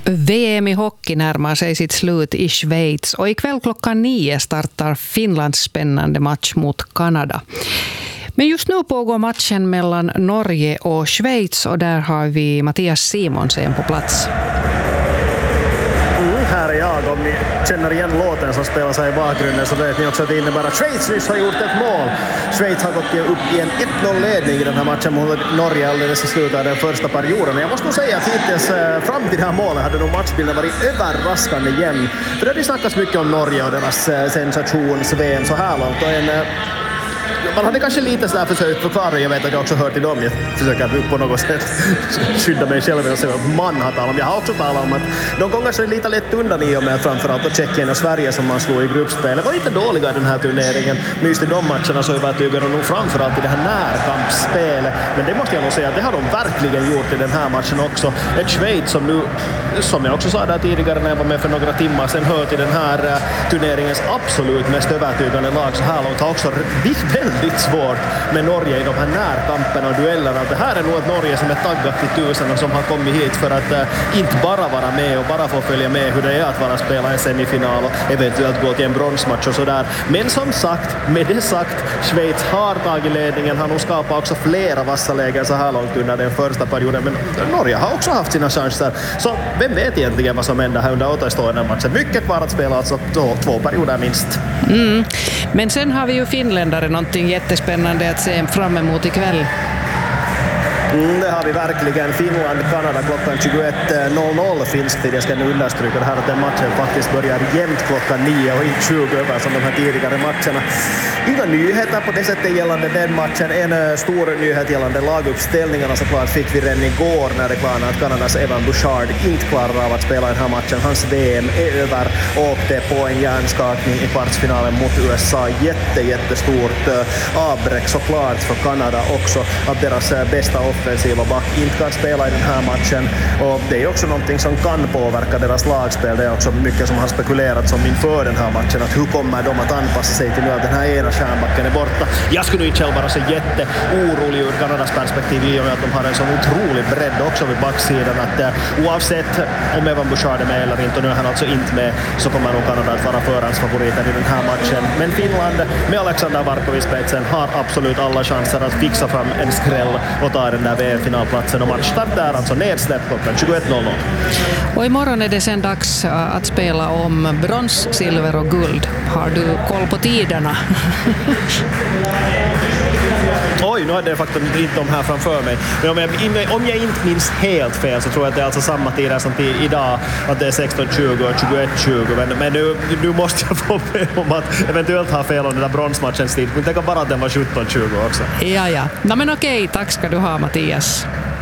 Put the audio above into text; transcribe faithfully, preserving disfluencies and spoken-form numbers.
V M i hockey närmar sig sitt slut i Schweiz och ikväll klockan nio startar Finlands spännande match mot Kanada. Men just nu pågår matchen mellan Norge och Schweiz och där har vi Mattias Simonsen på plats. Mm, här är jag. Om ni känner igen låten som spelar sig i bakgrunden så vet ni också att det innebär att Schweiz nyss har gjort ett mål. Schweiz har gått upp i en ett noll-ledning i den här matchen mot Norge alldeles i slutet av den första perioden. Jag måste nog säga att hittills fram till det här målet hade nog matchbilden varit överraskande jämn. För det har snackats mycket om Norge och deras sensations-V M så här långt. Och en, man hade kanske lite sådär försökt förklara, jag vet att jag också hör till dem, jag försöker på något sätt skydda mig själv och säga att man har talat om. Jag har också talat om att de gånger så är lite lätt undan i och med framförallt att Tjeckien och Sverige som man slog i gruppspelet var lite dåliga i den här turneringen. Men just i de matcherna så övertygar de nog framförallt i det här närkampsspelet. Men det måste jag nog säga att det har de verkligen gjort i den här matchen också. Ett Schweiz som nu, som jag också sa där tidigare när jag var med för några timmar sedan, hör till den här turneringens absolut mest övertygande lag så här långt, har också väldigt svårt med Norge i de här närkamperna och duellerna. Det här är nog ett Norge som är taggat till tusen och som har kommit hit för att äh, inte bara vara med och bara få följa med hur det är att vara spela en semifinal och eventuellt gå till en bronsmatch och sådär. Men som sagt, med det sagt, Schweiz har tagit ledningen, har nog skapat också flera vassa lägen så här långt under den första perioden, men Norge har också haft sina chanser. Så vem vet egentligen vad som händer här under återstående matchen? Mycket kvar att spela, alltså två, två perioder minst. Mm. Men sen har vi ju finländare någonting jättespännande att se fram emot ikväll. Mm, det har vi verkligen. Finland, Kanada klockan tjugoett noll noll finns tid. Jag ska nu understryka det här att den matchen faktiskt börjar jämnt klockan nio och inte tjugo över som de här tidigare matcherna. Inga nyheter på det sättet gällande den matchen. En stor nyhet gällande laguppställningarna såklart fick vi redan igår när det klarade att Kanadas Evan Bouchard inte klarar av att spela den här matchen. Hans V M är över och åkte på en hjärnskakning i kvartsfinalen mot U S A. Jätte, jättestort avbräck såklart för Kanada också att deras bästa offensiva back inte kan spela i den här matchen. Och det är också någonting som kan påverka deras lagspel. Det är också mycket som har spekulerat som inför den här matchen att hur kommer de att anpassa sig till nu att den här ena stjärnbacken är borta. Jag skulle inte själv vara så jätteorolig ur Kanadas perspektiv i och med att de har en sån otrolig bredd också vid backsidan att uh, oavsett om Evan Bouchard är med eller inte, och nu är han alltså inte med, så kommer nog Kanada att vara förhandsfavoriter i den här matchen. Men Finland med Alexander Barkov i spetsen har absolut alla chanser att fixa fram en skräll och ta den där V M-finalplatsen, och matchstart där alltså nedsläpp klockan tjugoett noll noll. Och imorgon är det sen dags att spela om brons, silver och guld. Har du koll på tiderna? Oj, nu hade jag faktiskt inte de här framför mig. Men om jag, om jag inte minns helt fel så tror jag att det är alltså samma tider som till idag, att det är sexton tjugo och tjugoett tjugo. Men, men nu, nu måste jag få med om att eventuellt ha fel om den där bronsmatchens tid. Men tänk bara att den var sjutton tjugo också. Ja, ja. No, men okej, tack ska du ha, Mattias.